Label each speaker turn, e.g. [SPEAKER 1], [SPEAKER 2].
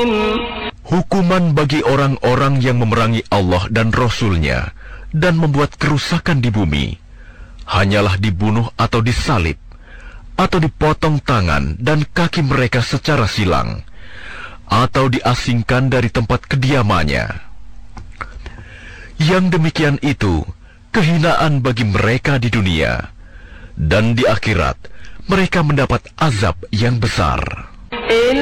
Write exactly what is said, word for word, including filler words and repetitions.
[SPEAKER 1] Hukuman bagi orang-orang yang memerangi Allah dan Rasul-Nya dan membuat kerusakan di bumi hanyalah dibunuh atau disalib, atau dipotong tangan dan kaki mereka secara silang, atau diasingkan dari tempat kediamannya. Yang demikian itu kehinaan bagi mereka di dunia, dan di akhirat mereka mendapat azab yang besar.